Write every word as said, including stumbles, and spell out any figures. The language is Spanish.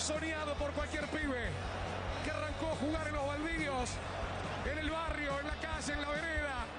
soñado por cualquier pibe que arrancó a jugar en los baldíos, en el barrio, en la calle, en la vereda.